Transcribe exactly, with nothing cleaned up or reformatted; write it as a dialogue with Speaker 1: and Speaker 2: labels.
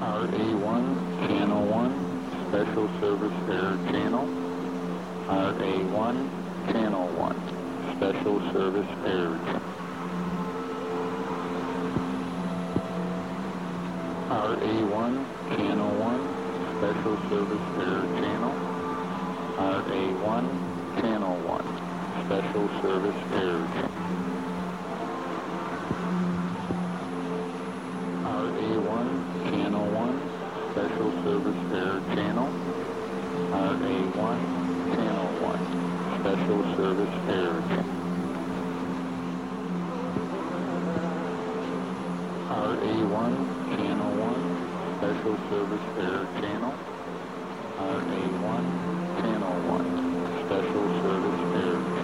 Speaker 1: R A one, Channel one, Special Service Air Channel. R A one, Channel one, Special Service Air Channel. R A one, Channel one, Special Service Air Channel. R A one, Channel one, Special Service Air Channel. R A one, Channel one, Special Service Air Channel. R A one, Channel one, Special Service Air Channel. R A one, Channel one, Special Service Air Channel. R A one, Channel one, Special Service Air Channel.